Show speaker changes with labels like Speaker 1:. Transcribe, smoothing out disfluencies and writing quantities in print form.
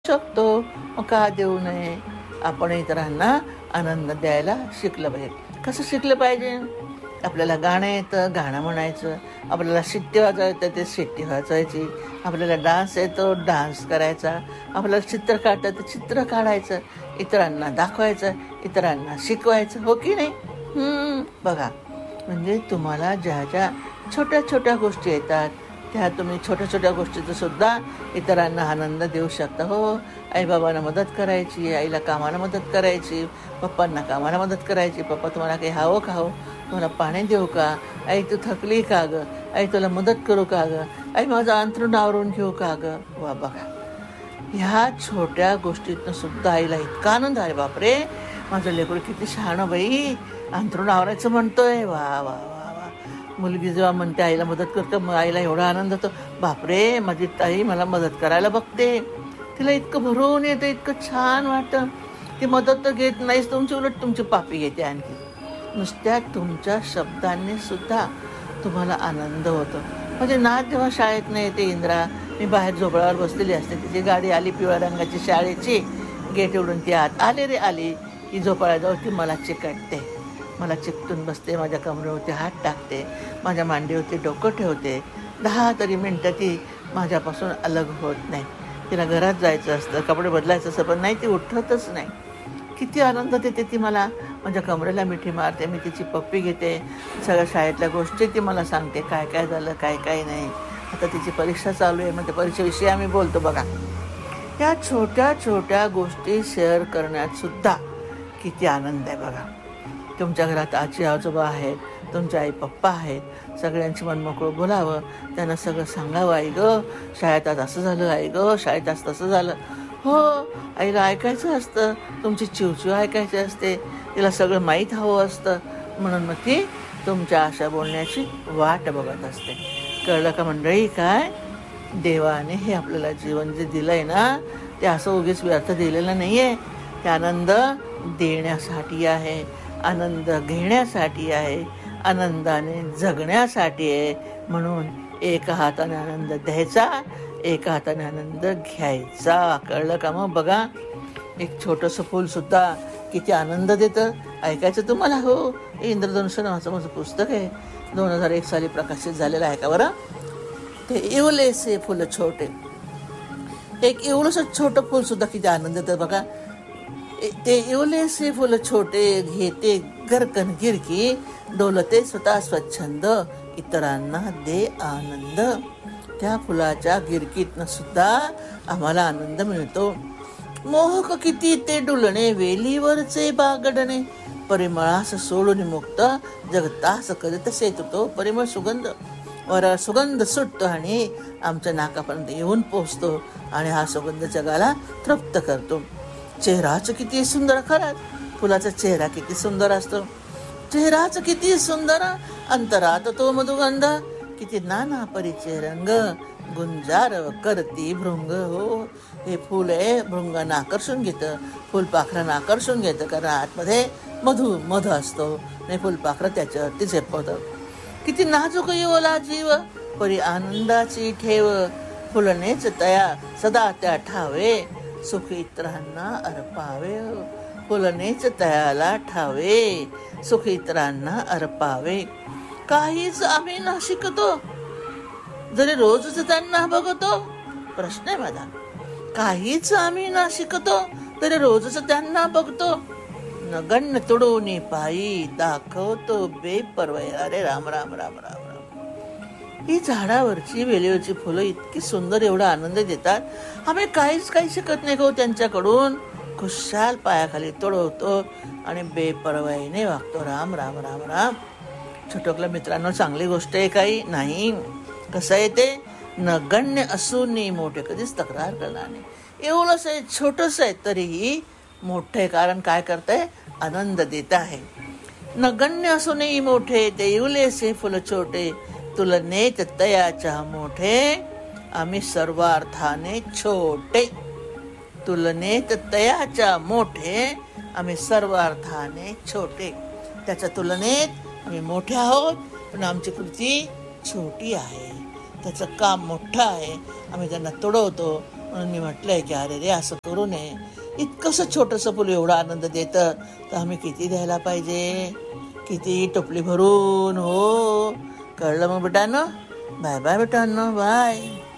Speaker 1: शकतो, मग का देऊ नये. आपण इतरांना आनंद द्यायला शिकलं पाहिजे. कसं शिकलं पाहिजे? आपल्याला गाणं येतं, गाणं म्हणायचं. आपल्याला शिट्टी वाजवायचं येतं, ते शिट्टी वाजवायची. आपल्याला डान्स येतो, डान्स करायचा. आपल्याला चित्र काढता येतं, चित्र काढायचं. इतरांना दाखवायचं, इतरांना शिकवायचं, हो की नाही? बघा, म्हणजे तुम्हाला ज्या ज्या छोट्या छोट्या गोष्टी येतात त्या तुम्ही छोट्या छोट्या गोष्टीचं सुद्धा इतरांना आनंद देऊ शकता. हो, आईबाबांना मदत करायची, आईला कामाला मदत करायची, पप्पांना कामाला मदत करायची. पप्पा तुम्हाला काही हवं का हो? तुम्हाला पाणी देऊ का? आई तू थकली का गं? आई तुला मदत करू का गं? आई माझं अंथरूण आवरून घेऊ का गं? वा बघा, ह्या छोट्या गोष्टीतनं सुद्धा आईला इतका आनंद आहे. बापरे, माझं लेकरू किती शहाणं बाई, अंथरूण आवरायचं म्हणतोय. वा वा वा वा. मुलगी जेव्हा म्हणते आईला मदत करतं, मग आईला एवढा आनंद होतो. बापरे, माझी ताई मला मदत करायला बघते. तिला इतकं भरून येतं, इतकं छान वाटतं. ती मदत तर घेत नाहीच तुमची, उलट तुमची पापी घेते आणखी. नुसत्या तुमच्या शब्दांनी सुद्धा तुम्हाला आनंद होतो. म्हणजे नाच जेव्हा शाळेत नाही येते इंद्रा, मी बाहेर झोपळावर बसलेली असते, तिची गाडी आली पिवळ्या रंगाची शाळेची, गेट उडून ती आत आले रे आली की झोपाळ्याजवळ ती मला चिकटते, मला चिकटून बसते, माझ्या कमरेवरती हात टाकते, माझ्या मांडीवरती डोकं ठेवते. 10 तरी मिनटं ती माझ्यापासून अलग होत नाही. तिला घरात जायचं असतं, कपडे बदलायचं असतं, पण नाही, ती उठतच नाही. किती आनंद देते ती मला. माझ्या कमरेला मिठी मारते, मी तिची पप्पी घेते, सगळ्या शाळेतल्या गोष्टी ती मला सांगते, काय काय झालं, काय काय नाही. आता तिची परीक्षा चालू आहे, मग त्या परीक्षेविषयी आम्ही बोलतो. बघा, या छोट्या छोट्या गोष्टी शेअर करण्यात सुद्धा किती आनंद आहे. बघा, तुमच्या घरात आजी आजोबा आहेत, तुमचे आई पप्पा आहेत, सगळ्यांची मनमोकळं बोलावं, त्यांना सगळं सांगावं. आई गं, शाळेत आज असं झालं, आई गं, शाळेत आज तसं झालं. हो, आईला ऐकायचं असतं, तुमची चिवचिव ऐकायची असते, तिला सगळं माहीत हवं असतं. म्हणून मग ती तुमच्या अशा बोलण्याची वाट बघत असते. कळलं का मंडळी? काय देवाने हे आपल्याला जीवन जे दिलं आहे ना, ते असं उगीच व्यर्थ दिलेलं नाही आहे. ते आनंद देण्यासाठी आहे, आनंद घेण्यासाठी आहे, आनंदाने जगण्यासाठी आहे. म्हणून एका हाताने आनंद द्यायचा, एका हाताने आनंद घ्यायचा. कळलं का? मग बघा, एक छोटंसं फूलसुद्धा किती आनंद देतं. ऐकायचं तुम्हाला? हो, इंद्रधनुष्य नावाचं माझं पुस्तक आहे, 2001 साली प्रकाशित झालेलं आहे. का बरं? ते एवढेसे फुलं छोटे, एक एवढंसं छोटं फुलसुद्धा किती आनंद देतं. बघा, ते एवढेसे फुलं छोटे, घेते गरकन गिरकी, डोलते स्वतः स्वच्छंद, इतरांना दे आनंद. त्या फुलाच्या गिरकीतनं सुद्धा आम्हाला आनंद मिळतो. मोहक किती ते डुलणे, वेलीवरचे बागडणे, परिमळास सोडून मुक्त, जगतास करीत सेततो परिमळ सुगंध. वर सुगंध सुटतो आणि आमच्या नाकापर्यंत येऊन पोचतो, आणि हा सुगंध जगाला तृप्त करतो. चेहराच किती सुंदर. खरंच फुलाचा चेहरा किती सुंदर असतो. चेहराच किती सुंदर, अंतरात तो मधुगंध, किती नाना परिचय रंग, गुंजार करती भृंग. हो, हे फुल आहे, भृंगांना आकर्षून घेतं, फुलपाखरांना आकर्षून घेतं, कारण आतमध्ये मध असतो आणि फुलपाखरं त्याच्यावरती झेपवतं. किती नाजूक येवला जीव, परी आनंदाची ठेव, फुलनेच तया सदा त्या ठावे, सुख इतरांना अर्पावे. फुलनेच तयाला ठावे, सुख इतरांना अर्पावे. काहीच आम्ही ना शिकतो, जरी रोजच त्यांना बघतो. प्रश्न आहे माझा, काहीच आम्ही ना शिकतो, तरी रोजच त्यांना बघतो. नगण्य तुडवणी पायी दाखवतो बेपरवाई. अरे राम राम राम राम राम. ही झाडावरची वेलीवरची फुलं इतकी सुंदर, एवढा आनंद देतात. आम्ही काही शिकत नाही गो त्यांच्याकडून. खुशाल पायाखाली तुडवतो आणि बेपरवाईने वागतो. राम राम राम राम. छोटकल्या मित्रांनो, चांगली गोष्ट आहे काही नाही. कसं आहे ते? नगण्य असून मोठे कधीच तक्रार करणार नाही. एवढंच आहे, छोटंच आहे, तरीही मोठं आहे, कारण काय करतंय? आनंद देत आहे. नगण्य असूनही मोठे, ते इवलेसे फुलं छोटे, तुलनेत तयाच्या मोठे, आम्ही सर्वार्थाने छोटे. तुलनेत तयाच्या मोठे, आम्ही सर्व अर्थाने छोटे. त्याच्या तुलनेत आम्ही मोठे आहोत, पण आमची कृती छोटी आहे. त्याचं काम मोठं आहे, आम्ही त्यांना तुडवतो, म्हणून मी म्हटलंय की अरे रे असं करू नये. इतकंसं छोटंसं फुल एवढा आनंद देतं तर आम्ही किती द्यायला पाहिजे, किती टोपली भरून. हो, कळलं मग बेटांनो. Bye bye बेटांनो, bye.